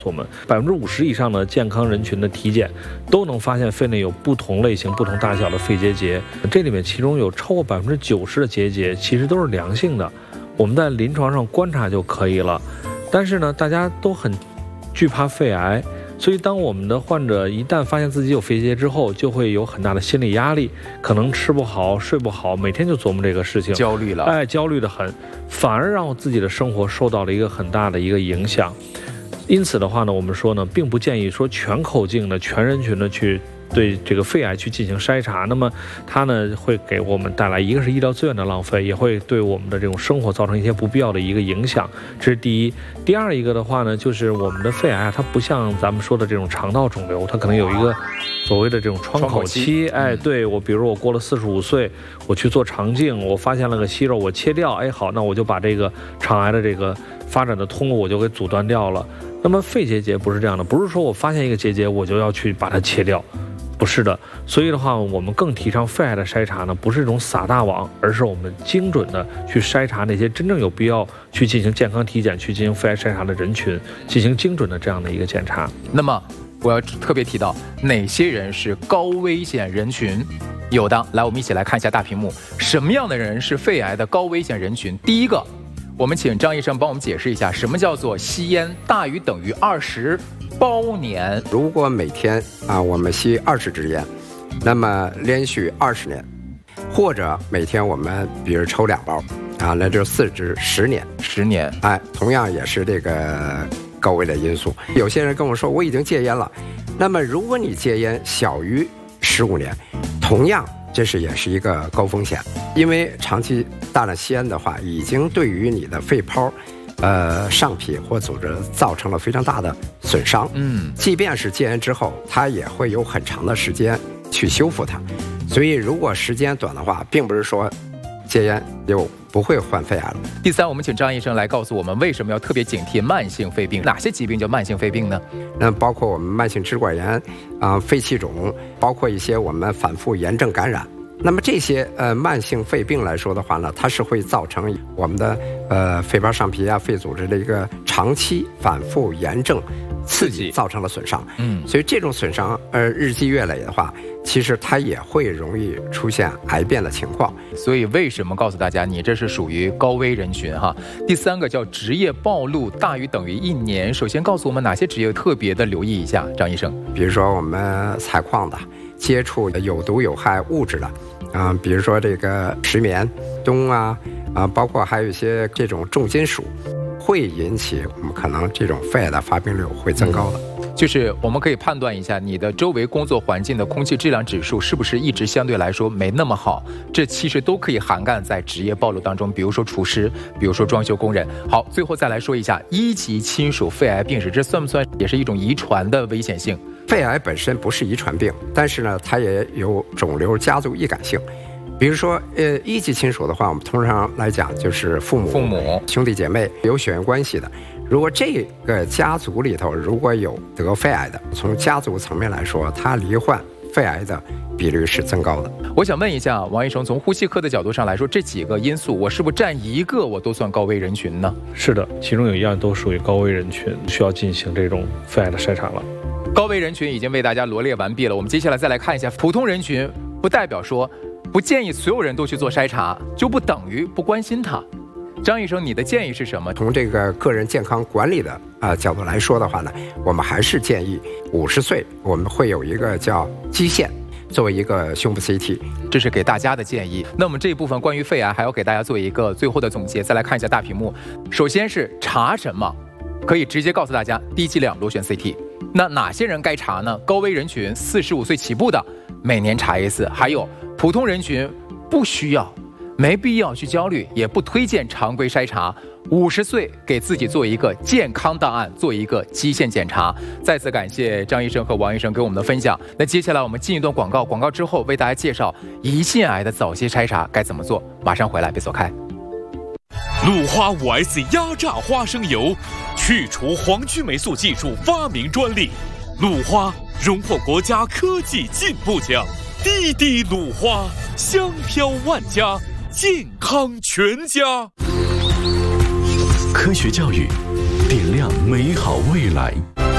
我们50%以上的健康人群的体检都能发现肺内有不同类型、不同大小的肺结节，这里面其中有超过90%的结节其实都是良性的，我们在临床上观察就可以了。但是呢，大家都很惧怕肺癌，所以当我们的患者一旦发现自己有肺结节之后，就会有很大的心理压力，可能吃不好、睡不好，每天就琢磨这个事情， 焦虑了， 焦虑得很，反而让我自己的生活受到了一个很大的一个影响。因此的话呢，我们说呢，并不建议说全口径的、全人群的去对这个肺癌去进行筛查。那么它呢，会给我们带来一个是医疗资源的浪费，也会对我们的这种生活造成一些不必要的一个影响。这是第一。第二一个的话呢，就是我们的肺癌它不像咱们说的这种肠道肿瘤，它可能有一个所谓的这种窗口期。对，我比如我过了45岁，我去做肠镜，我发现了个息肉，我切掉，好，那我就把这个肠癌的这个发展的通路我就给阻断掉了。那么肺结节不是这样的，不是说我发现一个结节我就要去把它切掉，不是的。所以的话，我们更提倡肺癌的筛查呢，不是一种撒大网，而是我们精准的去筛查那些真正有必要去进行健康体检、去进行肺癌筛查的人群，进行精准的这样的一个检查。 那么我要特别提到哪些人是高危险人群？有的，来，我们一起来看一下大屏幕，什么样的人是肺癌的高危险人群？第一个，我们请张医生帮我们解释一下，什么叫做吸烟大于等于20包年？ 如果每天我们吸20支烟，那么连续20年，或者每天我们比如抽2包那就4支10年 ，10年， 同样也是这个高危的因素。有些人跟我说我已经戒烟了，那么如果你戒烟小于15年，同样这也是一个高风险，因为长期大量吸烟的话，已经对于你的肺泡、上皮或组织造成了非常大的损伤。即便是戒烟之后，它也会有很长的时间去修复它。所以如果时间短的话，并不是说戒烟就不会患肺癌了。 第三，我们请张医生来告诉我们，为什么要特别警惕慢性肺病？哪些疾病叫慢性肺病呢？ 那包括我们慢性支管炎肺气肿，包括一些我们反复炎症感染。那么这些慢性肺病来说的话呢，它是会造成我们的肺泡上皮肺组织的一个长期反复炎症刺激造成了损伤。所以这种损伤日积月累的话，其实它也会容易出现癌变的情况。 所以为什么告诉大家你这是属于高危人群哈？第三个叫职业暴露大于等于1年。首先告诉我们哪些职业特别的留意一下，张医生。 比如说我们采矿的，接触有毒有害物质的比如说这个石棉、氡包括还有一些这种重金属，会引起我们可能这种肺癌的发病率会增高的。 就是我们可以判断一下你的周围工作环境的空气质量指数是不是一直相对来说没那么好，这其实都可以涵盖在职业暴露当中，比如说厨师，比如说装修工人。好，最后再来说一下1级亲属肺癌病史，这算不算也是一种遗传的危险性？ 肺癌本身不是遗传病，但是呢，它也有肿瘤家族易感性。比如说1级亲属的话，我们通常来讲就是父母、兄弟姐妹有血缘关系的。如果这个家族里头如果有得肺癌的，从家族层面来说，他罹患肺癌的比率是增高的。 我想问一下王医生，从呼吸科的角度上来说，这几个因素我是不是占一个我都算高危人群呢？ 是的，其中有一样都属于高危人群，需要进行这种肺癌的筛查了。 高危人群已经为大家罗列完毕了，我们接下来再来看一下普通人群，不代表说不建议所有人都去做筛查，就不等于不关心他。张医生，你的建议是什么？ 从这个个人健康管理的角度来说的话呢，我们还是建议50岁我们会有一个叫基线，作为一个胸部 CT， 这是给大家的建议。那我们这一部分关于肺癌还要给大家做一个最后的总结。再来看一下大屏幕，首先是查什么，可以直接告诉大家，低剂量螺旋 CT。那哪些人该查呢？高危人群45岁起步的，每年查一次；还有普通人群不需要，没必要去焦虑，也不推荐常规筛查。50岁给自己做一个健康档案，做一个基线检查。再次感谢张医生和王医生给我们的分享。那接下来我们进一段广告，广告之后为大家介绍胰腺癌的早期筛查该怎么做。马上回来，别走开。 鲁花5S 压榨花生油，去除黄曲霉素技术发明专利。鲁花荣获国家科技进步奖，滴滴鲁花，香飘万家，健康全家。 科学教育，点亮美好未来。